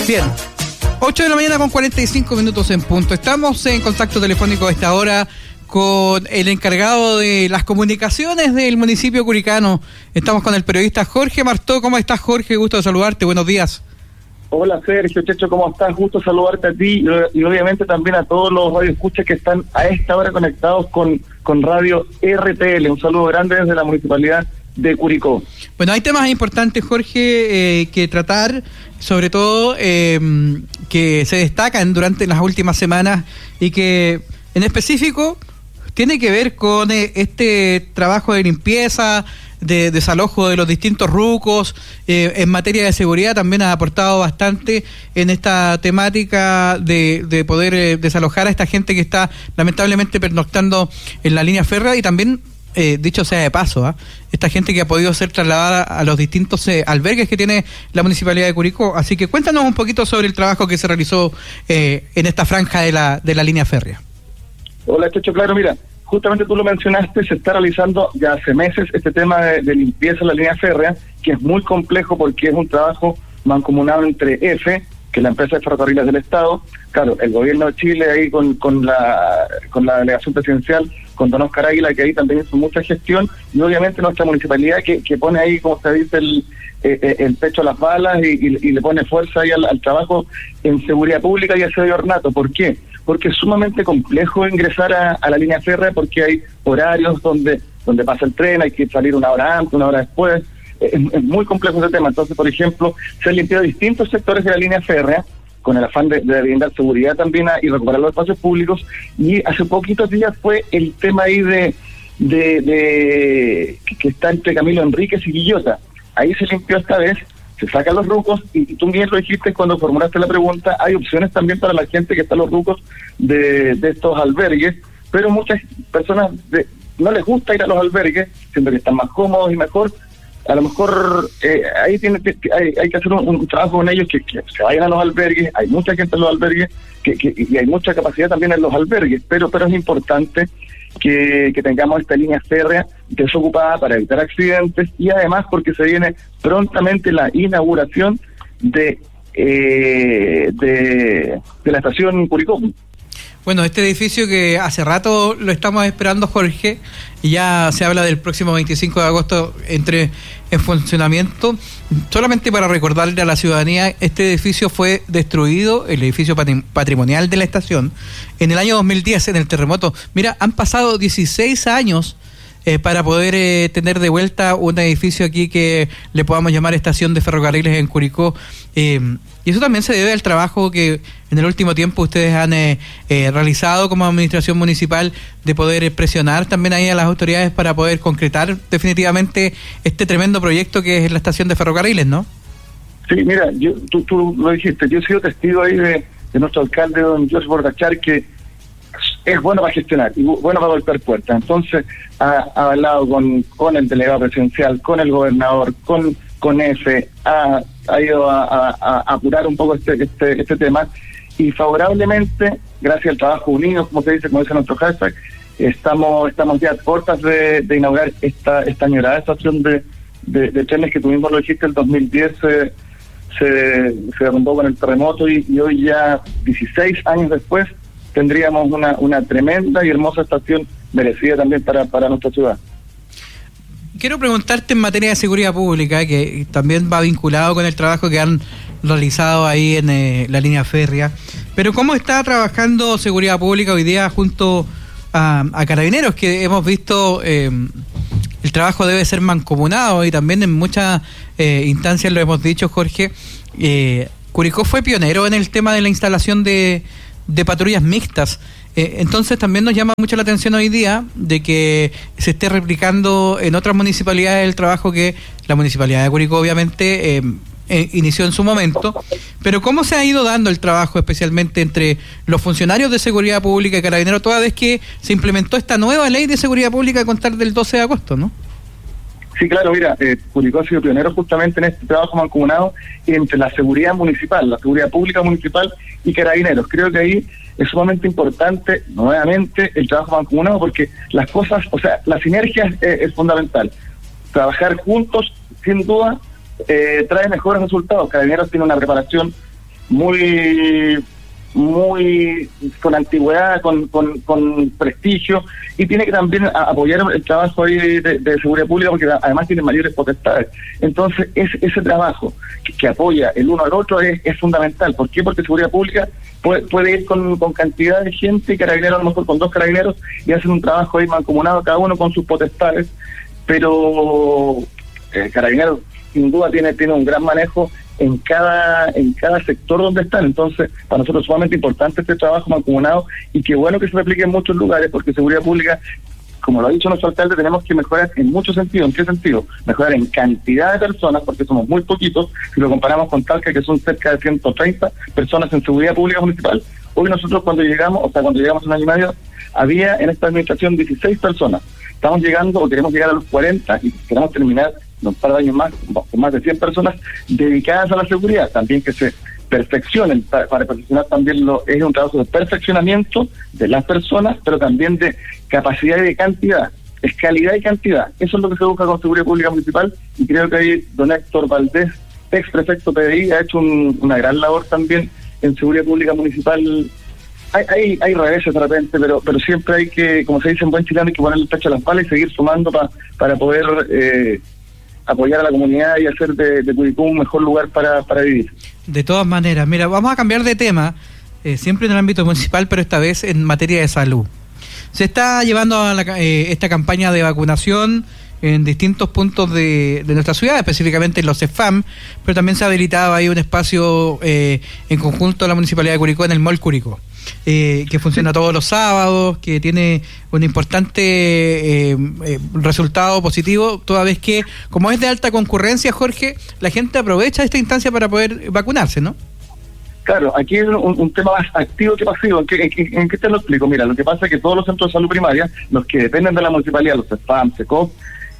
Bien, 8 de la mañana con 45 minutos en punto. Estamos en contacto telefónico a esta hora con el encargado de las comunicaciones del municipio curicano. Estamos con el periodista Jorge Martó. ¿Cómo estás, Jorge? Gusto de saludarte. Buenos días. Hola, Sergio, Checho, ¿cómo estás? Gusto saludarte a ti y obviamente también a todos los radioescuchas que están a esta hora conectados con Radio RTL. Un saludo grande desde la municipalidad de Curicó. Bueno, hay temas importantes, Jorge, que tratar, sobre todo que se destacan durante las últimas semanas y que en específico tiene que ver con este trabajo de limpieza, de desalojo de los distintos rucos. En materia de seguridad también ha aportado bastante en esta temática de poder desalojar a esta gente que está lamentablemente pernoctando en la línea férrea y también, dicho sea de paso, esta gente que ha podido ser trasladada a los distintos albergues que tiene la Municipalidad de Curicó. Así que cuéntanos un poquito sobre el trabajo que se realizó en esta franja de la línea férrea. Hola, Checho, claro, mira, justamente tú lo mencionaste, se está realizando ya hace meses este tema de limpieza en la línea férrea, que es muy complejo porque es un trabajo mancomunado entre EFE, que es la empresa de ferrocarriles del Estado, claro, el gobierno de Chile ahí con la delegación presidencial, con don Oscar Águila, que ahí también hizo mucha gestión, y obviamente nuestra municipalidad que pone ahí, como se dice, el pecho a las balas y le pone fuerza ahí al trabajo en seguridad pública y aseo y ornato. ¿Por qué? Porque es sumamente complejo ingresar a la línea férrea porque hay horarios donde pasa el tren, hay que salir una hora antes, una hora después. Es muy complejo ese tema. Entonces, por ejemplo, se han limpiado distintos sectores de la línea férrea con el afán de brindar seguridad también y recuperar los espacios públicos. Y hace poquitos días fue el tema ahí de que está entre Camilo Enríquez y Guillota. Ahí se limpió esta vez, se sacan los rucos y tú bien lo dijiste cuando formulaste la pregunta, hay opciones también para la gente que está en los rucos de estos albergues, pero muchas personas no les gusta ir a los albergues, siendo que están más cómodos y mejor. A lo mejor ahí hay que hacer un trabajo con ellos que se vayan a los albergues. Hay mucha gente en los albergues y hay mucha capacidad también en los albergues, pero es importante que tengamos esta línea férrea desocupada para evitar accidentes y además porque se viene prontamente la inauguración de la estación Curicó. Bueno, este edificio que hace rato lo estamos esperando, Jorge, y ya se habla del próximo 25 de agosto entre en funcionamiento. Solamente para recordarle a la ciudadanía, este edificio fue destruido, el edificio patrimonial de la estación, en el año 2010, en el terremoto. Mira, han pasado 16 años para poder tener de vuelta un edificio aquí que le podamos llamar estación de ferrocarriles en Curicó. Y eso también se debe al trabajo que en el último tiempo ustedes han realizado como administración municipal de poder presionar también ahí a las autoridades para poder concretar definitivamente este tremendo proyecto que es la estación de ferrocarriles, ¿no? Sí, mira, tú lo dijiste, yo he sido testigo ahí de nuestro alcalde, don Jorge Bordachar, que es bueno para gestionar y bueno para golpear puertas. Entonces ha hablado con el delegado presidencial, con el gobernador, con EFE, ha ido a apurar un poco este tema y favorablemente, gracias al trabajo unido, como dice nuestro hashtag, estamos ya a puertas de inaugurar esta añorada estación de trenes que tuvimos, lo dijiste, el 2010 se derrumbó con el terremoto y hoy ya 16 años después tendríamos una tremenda y hermosa estación merecida también para nuestra ciudad. Quiero preguntarte en materia de seguridad pública, que también va vinculado con el trabajo que han realizado ahí en la línea férrea, pero ¿cómo está trabajando seguridad pública hoy día junto a Carabineros? Que hemos visto el trabajo debe ser mancomunado y también en muchas instancias lo hemos dicho, Jorge. Curicó fue pionero en el tema de la instalación de patrullas mixtas. Entonces también nos llama mucho la atención hoy día de que se esté replicando en otras municipalidades el trabajo que la Municipalidad de Curicó obviamente inició en su momento, pero ¿cómo se ha ido dando el trabajo especialmente entre los funcionarios de seguridad pública y Carabineros toda vez que se implementó esta nueva ley de seguridad pública a contar del 12 de agosto, ¿no? Sí, claro, mira, Curicó ha sido pionero justamente en este trabajo mancomunado entre la seguridad municipal, la seguridad pública municipal y Carabineros. Creo que ahí es sumamente importante, nuevamente, el trabajo mancomunado porque las cosas, o sea, la sinergia es fundamental. Trabajar juntos, sin duda, trae mejores resultados. Carabineros tiene una preparación muy con antigüedad, con prestigio, y tiene que también apoyar el trabajo ahí de seguridad pública, porque además tiene mayores potestades. Entonces, ese trabajo que apoya el uno al otro es fundamental. ¿Por qué? Porque seguridad pública puede ir con cantidad de gente, y Carabineros a lo mejor con 2 carabineros, y hacen un trabajo ahí mancomunado, cada uno con sus potestades, pero Carabineros sin duda tiene un gran manejo en cada sector donde están. Entonces, para nosotros es sumamente importante este trabajo mancomunado, y qué bueno que se replique en muchos lugares, porque seguridad pública, como lo ha dicho nuestro alcalde, tenemos que mejorar en muchos sentidos. ¿En qué sentido? Mejorar en cantidad de personas, porque somos muy poquitos, si lo comparamos con Talca, que son cerca de 130 personas en seguridad pública municipal. Hoy nosotros cuando llegamos un año y medio, había en esta administración 16 personas. Estamos llegando, o queremos llegar a los 40, y queremos terminar en un par de años más, con más de 100 personas dedicadas a la seguridad. También que se perfeccionen, para perfeccionar también es un trabajo de perfeccionamiento de las personas, pero también de capacidad y de cantidad. Es calidad y cantidad. Eso es lo que se busca con seguridad pública municipal, y creo que ahí don Héctor Valdés, ex prefecto PDI, ha hecho una gran labor también en seguridad pública municipal. Hay reveses de repente, pero siempre hay que, como se dice en buen chileno, hay que ponerle el pecho a las balas y seguir sumando para poder apoyar a la comunidad y hacer de Curicó un mejor lugar para vivir. De todas maneras, mira, vamos a cambiar de tema, siempre en el ámbito municipal, pero esta vez en materia de salud. Se está llevando esta campaña de vacunación en distintos puntos de nuestra ciudad, específicamente en los CEFAM, pero también se ha habilitado ahí un espacio en conjunto a la Municipalidad de Curicó, en el Mall Curicó, que funciona todos los sábados, que tiene un importante resultado positivo, toda vez que, como es de alta concurrencia, Jorge, la gente aprovecha esta instancia para poder vacunarse, ¿no? Claro, aquí es un tema más activo que pasivo. ¿En qué te lo explico? Mira, lo que pasa es que todos los centros de salud primaria, los que dependen de la municipalidad, los CEFAM, SECOP,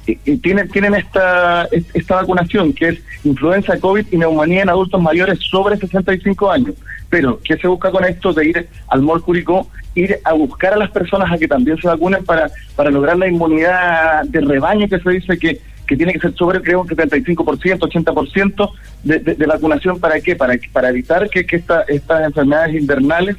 tienen esta vacunación, que es influenza, COVID y neumonía en adultos mayores sobre 65 años. Pero, ¿qué se busca con esto de ir al Mall Curicó? Ir a buscar a las personas a que también se vacunen para lograr la inmunidad de rebaño, que se dice que tiene que ser sobre, creo, un 75%, 80% de vacunación. ¿Para qué? Para evitar que estas enfermedades invernales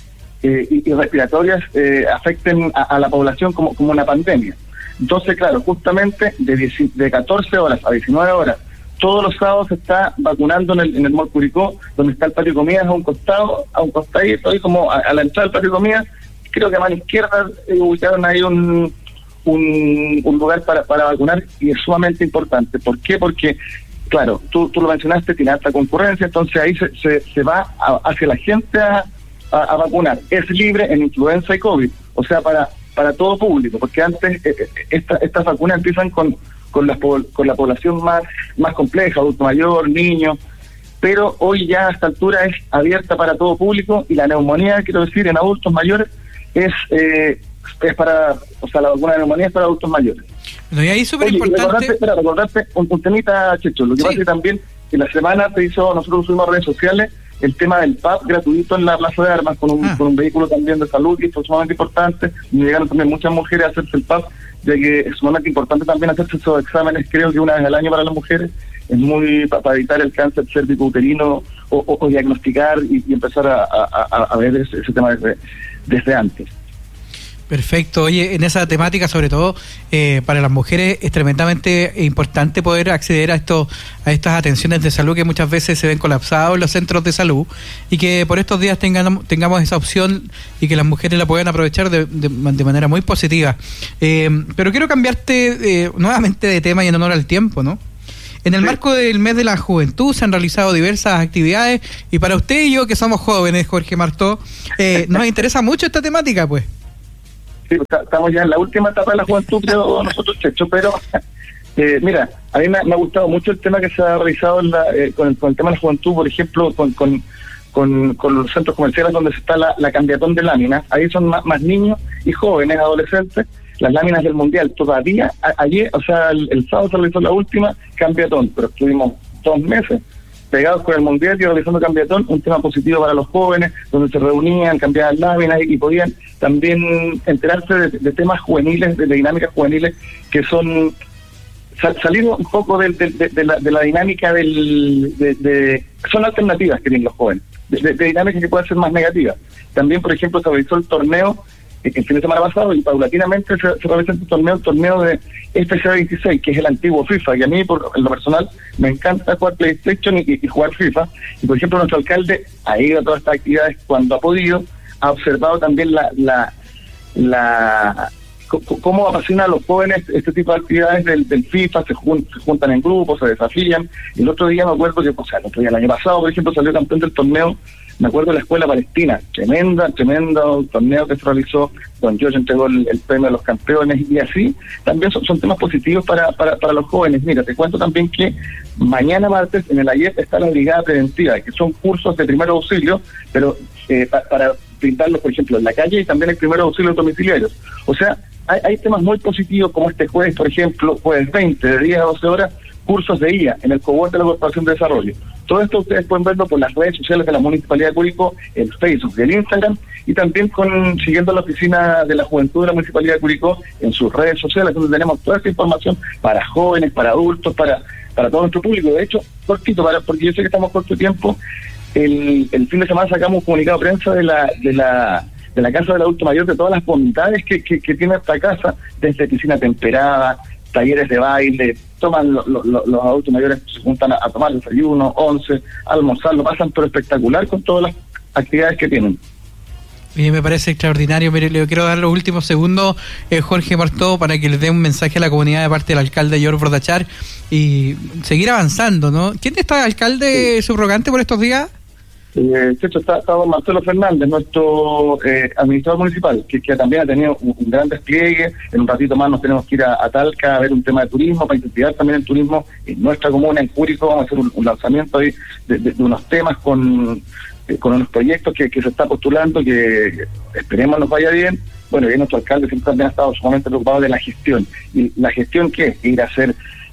y respiratorias afecten a la población como una pandemia. Entonces, claro, justamente de 14 horas a 19 horas, todos los sábados se está vacunando en el Mall Curicó, donde está el patio de comidas a un costadito, ahí como a la entrada del patio de comidas. Creo que a mano izquierda ubicaron ahí un lugar para vacunar, y es sumamente importante. ¿Por qué? Porque, claro, tú lo mencionaste, tiene alta concurrencia, entonces ahí se va hacia la gente a vacunar. Es libre en influenza y COVID, o sea, para todo público, porque antes estas vacunas empiezan con la población más compleja, adulto mayor, niños, pero hoy ya a esta altura es abierta para todo público, y la neumonía, quiero decir, en adultos mayores es para, o sea, la vacuna de neumonía es para adultos mayores. No, y ahí es súper importante. Recordarte un temita, Checho. Lo que pasa es que también en la semana nosotros subimos a redes sociales el tema del PAP gratuito en la Plaza de Armas con un vehículo también de salud, y esto es sumamente importante. Me llegaron también muchas mujeres a hacerse el PAP, ya que es sumamente importante también hacerse esos exámenes, creo que una vez al año para las mujeres, es muy para evitar el cáncer cérvico-uterino o diagnosticar y empezar a ver ese tema desde antes. Perfecto. Oye, en esa temática, sobre todo para las mujeres, es tremendamente importante poder acceder a estas atenciones de salud que muchas veces se ven colapsados en los centros de salud, y que por estos días tengamos esa opción y que las mujeres la puedan aprovechar de manera muy positiva. Pero quiero cambiarte nuevamente de tema y en honor al tiempo, ¿no? En el marco del mes de la juventud se han realizado diversas actividades, y para usted y yo, que somos jóvenes, Jorge Martó, nos interesa mucho esta temática, pues. Sí, estamos ya en la última etapa de la juventud, creo nosotros, Checho, pero mira, a mí me ha gustado mucho el tema que se ha realizado con el tema de la juventud, por ejemplo, con los centros comerciales donde se está la cambiatón de láminas. Ahí son más niños y jóvenes, adolescentes. Las láminas del Mundial todavía, ayer, o sea, el sábado se realizó la última cambiatón, pero estuvimos 2 meses pegados con el Mundial y realizando cambiatón, un tema positivo para los jóvenes, donde se reunían, cambiaban láminas y podían también enterarse de temas juveniles, de dinámicas juveniles, que son salir un poco de la dinámica son alternativas que tienen los jóvenes. de dinámica que puede ser más negativa. También, por ejemplo, se realizó el torneo el fin de semana pasado y paulatinamente se realiza el torneo de FCA 26, que es el antiguo FIFA, y a mí, en lo personal, me encanta jugar PlayStation y jugar FIFA. Y, por ejemplo, nuestro alcalde ha ido a todas estas actividades cuando ha podido, ha observado también cómo apasiona a los jóvenes este tipo de actividades del FIFA, se juntan en grupos, se desafían. El otro día me acuerdo que, el año pasado, por ejemplo, salió campeón del torneo, me acuerdo de la Escuela Palestina, tremendo torneo que se realizó, don George entregó el premio a los campeones, y así también son temas positivos para los jóvenes. Mira, te cuento también que mañana martes en el AYEP está la Brigada Preventiva, que son cursos de primer auxilio, pero para brindarlos, por ejemplo, en la calle, y también el primer auxilio domiciliarios. O sea, hay temas muy positivos como este jueves, por ejemplo, jueves 20, de 10 a 12 horas, cursos de IA en el cohort de la Corporación de Desarrollo. Todo esto ustedes pueden verlo por las redes sociales de la Municipalidad de Curicó, el Facebook y el Instagram, y también siguiendo la Oficina de la Juventud de la Municipalidad de Curicó en sus redes sociales, donde tenemos toda esta información para jóvenes, para adultos, para todo nuestro público. De hecho, cortito, porque yo sé que estamos corto de tiempo, el fin de semana sacamos un comunicado de prensa de la Casa del Adulto Mayor, de todas las bondades que tiene esta casa, desde piscina temperada, talleres de baile, toman los adultos mayores, se juntan a tomar desayuno, 11, almorzar, lo pasan pero espectacular con todas las actividades que tienen. Me parece extraordinario. Mire, le quiero dar los últimos segundos, Jorge Martó, para que les dé un mensaje a la comunidad de parte del alcalde George Bordachar y seguir avanzando, ¿no? ¿Quién está alcalde subrogante por estos días? Está don Marcelo Fernández, nuestro administrador municipal, que también ha tenido un gran despliegue. En un ratito más nos tenemos que ir a Talca a ver un tema de turismo, para incentivar también el turismo en nuestra comuna, en Curicó. Vamos a hacer un lanzamiento ahí de unos temas con unos proyectos que se está postulando, que esperemos nos vaya bien. Bueno, y nuestro alcalde siempre también ha estado sumamente preocupado de la gestión. ¿Y la gestión qué es? Ir a hacer...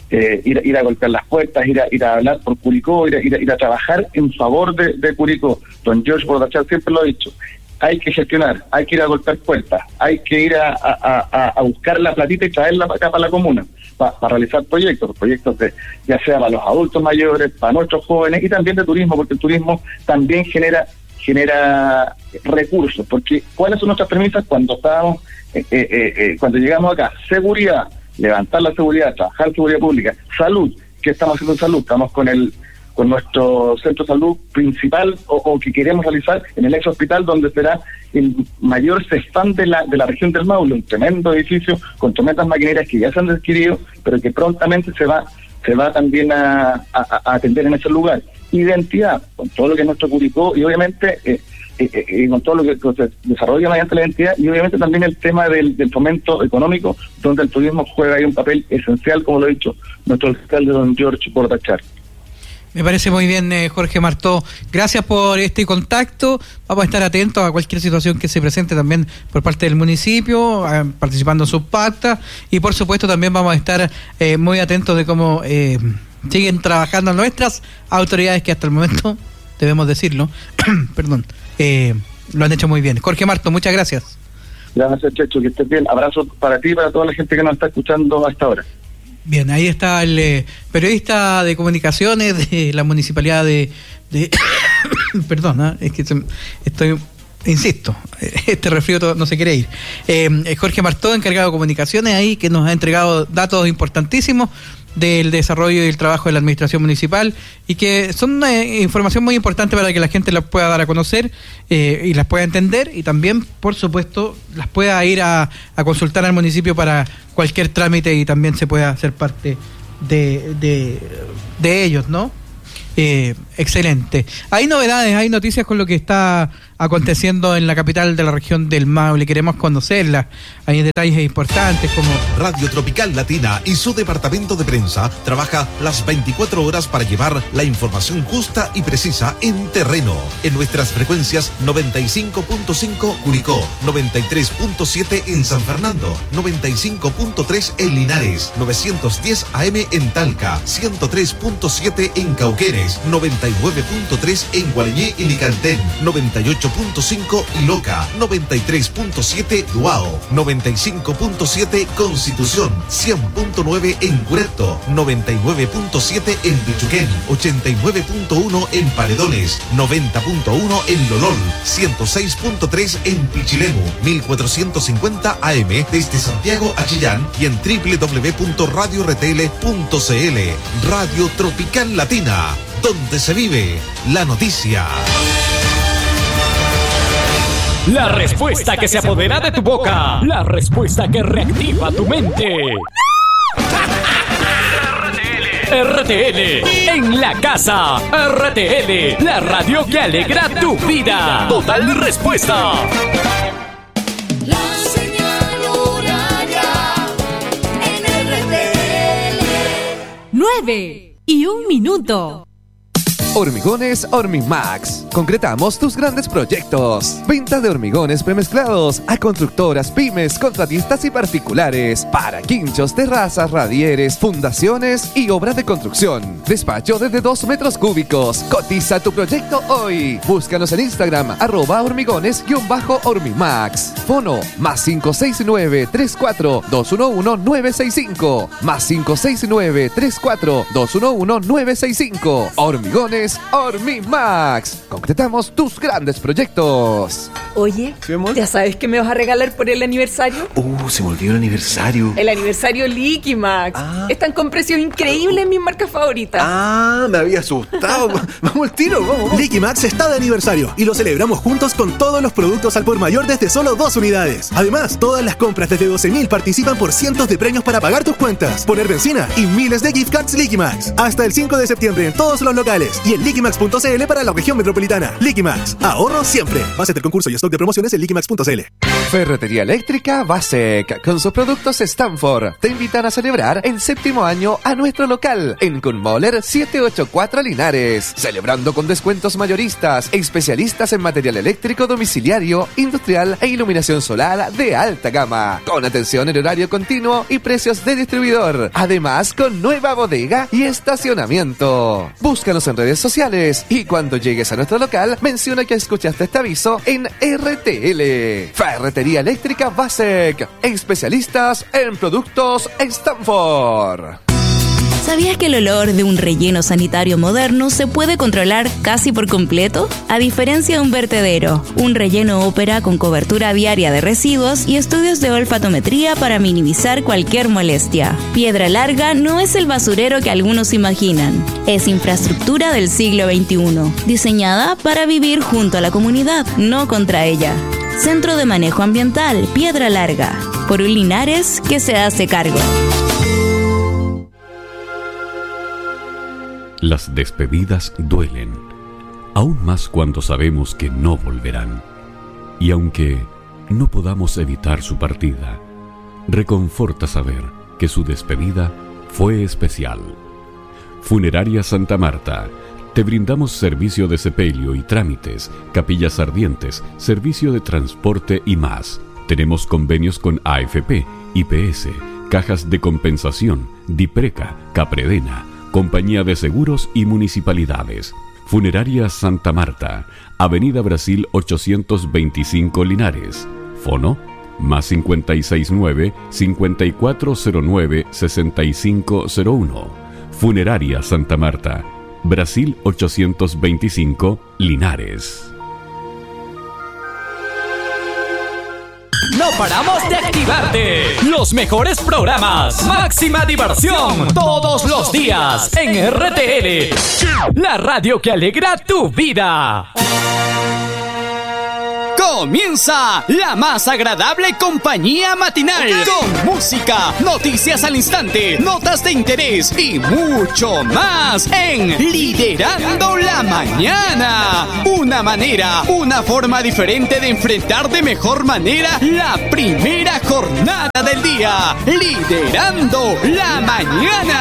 ir a golpear las puertas, ir a hablar por Curicó, ir a trabajar en favor de Curicó. Don George Bordachar siempre lo ha dicho, hay que gestionar, hay que ir a golpear puertas, hay que ir a buscar la platita y traerla para acá, para la comuna, para realizar proyectos ya sea para los adultos mayores, para nuestros jóvenes, y también de turismo, porque el turismo también genera recursos. Porque ¿cuáles son nuestras premisas cuando cuando llegamos acá? Seguridad, levantar la seguridad, trabajar en seguridad pública, salud. ¿Qué estamos haciendo en salud? Estamos con nuestro centro de salud principal o que queremos realizar en el ex hospital, donde será el mayor CEFAM de la región del Maule, un tremendo edificio con tremendas maquinarias que ya se han adquirido, pero que prontamente se va también a atender en ese lugar. Identidad, con todo lo que es nuestro Curicó, y obviamente con todo lo que se desarrolla mediante la identidad, y obviamente también el tema del fomento económico, donde el turismo juega ahí un papel esencial, como lo ha dicho nuestro alcalde don George Bordachar. Me parece muy bien, Jorge Martó. Gracias por este contacto. Vamos a estar atentos a cualquier situación que se presente también por parte del municipio, participando en sus pactas, y por supuesto también vamos a estar muy atentos de cómo siguen trabajando nuestras autoridades, que hasta el momento, debemos decirlo, perdón, lo han hecho muy bien. Jorge Martó, muchas gracias. Gracias, Checho, que estés bien. Abrazo para ti y para toda la gente que nos está escuchando hasta ahora. Bien, ahí está el periodista de comunicaciones de la municipalidad de perdón, es que insisto, este resfrío no se quiere ir. Jorge Martó, encargado de comunicaciones, ahí, que nos ha entregado datos importantísimos del desarrollo y el trabajo de la administración municipal, y que son información muy importante para que la gente las pueda dar a conocer y las pueda entender, y también, por supuesto, las pueda ir a consultar al municipio para cualquier trámite, y también se pueda hacer parte de ellos, ¿no? Excelente. Hay novedades, hay noticias con lo que está aconteciendo en la capital de la región del Maule. Queremos conocerlas. Hay detalles importantes como... Radio Tropical Latina y su departamento de prensa trabaja las 24 horas para llevar la información justa y precisa en terreno. En nuestras frecuencias 95.5 Curicó, 93.7 en San Fernando, 95.3 en Linares, 910 AM en Talca, 103.7 en Cauquenes, Paredones, 99.3 en Gualeñé y Licantén, 98.5 Iloca, 93.7 Duao, 95.7 Constitución, 100.9 en Curepto, 99.7 en Pichuquén, 89.1 en Paredones, 90.1 en Lolol, 106.3 en Pichilemu, 1450 AM desde Santiago a Chillán y en www.radiortl.cl. Radio Tropical Latina, donde se vive la noticia. La respuesta que se apodera de tu boca. La respuesta que reactiva tu mente. RTL en la casa. RTL, la radio que alegra tu vida. Total respuesta. La señal horaria en RTL. 9:01. Hormigones Hormimax. Concretamos tus grandes proyectos. Venta de hormigones premezclados a constructoras, pymes, contratistas y particulares. Para quinchos, terrazas, radieres, fundaciones y obras de construcción. Despacho desde 2 metros cúbicos. Cotiza tu proyecto hoy. Búscanos en Instagram @hormigones_hormimax. Fono +569 34 211 965. +569 34 211 965. Hormigones Hormimax. Concretamos tus grandes proyectos. Oye, ¿Sí, amor? ¿ya sabes qué me vas a regalar por el aniversario? Se me olvidó el aniversario. El aniversario Liquimax. Ah. Están con precios increíbles en mis marcas favoritas. Me había asustado. Vamos al tiro, vamos. Liquimax está de aniversario y lo celebramos juntos con todos los productos al por mayor desde solo 2 unidades. Además, todas las compras desde 12.000 participan por cientos de premios para pagar tus cuentas, poner benzina y miles de gift cards Liquimax. Hasta el 5 de septiembre en todos los locales y en liquimax.cl para la región metropolitana. Liquimax, ahorro siempre. Base del concurso y stock de promociones en liquimax.cl. Ferretería Eléctrica Basec, con sus productos Stanford, te invitan a celebrar el 7º año a nuestro local en Kunmoller 784 Linares, celebrando con descuentos mayoristas, especialistas en material eléctrico domiciliario, industrial e iluminación solar de alta gama, con atención en horario continuo y precios de distribuidor, además con nueva bodega y estacionamiento. Búscanos en redes sociales y cuando llegues a nuestro local, menciona que escuchaste este aviso en RTL. Ferretería Eléctrica Basec, especialistas en productos Stanford. ¿Sabías que el olor de un relleno sanitario moderno se puede controlar casi por completo? A diferencia de un vertedero, un relleno opera con cobertura viaria de residuos y estudios de olfatometría para minimizar cualquier molestia. Piedra Larga no es el basurero que algunos imaginan. Es infraestructura del siglo XXI, diseñada para vivir junto a la comunidad, no contra ella. Centro de Manejo Ambiental Piedra Larga, por un Linares que se hace cargo. Las despedidas duelen, aún más cuando sabemos que no volverán. Y aunque no podamos evitar su partida, reconforta saber que su despedida fue especial. Funeraria Santa Marta. Te brindamos servicio de sepelio y trámites, capillas ardientes, servicio de transporte y más. Tenemos convenios con AFP, IPS, cajas de compensación, Dipreca, Capredena, Compañía de Seguros y Municipalidades. Funeraria Santa Marta, Avenida Brasil 825 Linares. Fono +569 5409 6501. Funeraria Santa Marta, Brasil 825 Linares. No paramos de activarte. Los mejores programas, máxima diversión, todos los días en RTL, la radio que alegra tu vida. Comienza la más agradable compañía matinal, con música, noticias al instante, notas de interés y mucho más en Liderando la Mañana. Una forma diferente de enfrentar de mejor manera la primera jornada del día. Liderando la Mañana.